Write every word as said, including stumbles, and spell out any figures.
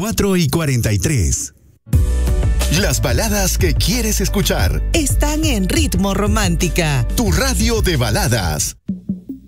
cuatro y cuarenta y tres. Las baladas que quieres escuchar están en Ritmo Romántica, tu radio de baladas.